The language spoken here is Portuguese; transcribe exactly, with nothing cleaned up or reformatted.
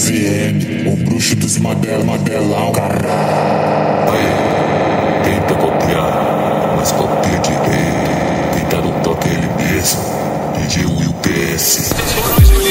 F M, o bruxo dos Madela, Madelão, caralho. Aí, tenta copiar, mas copia direito. Quem tá no toque é ele mesmo, D J Will P S.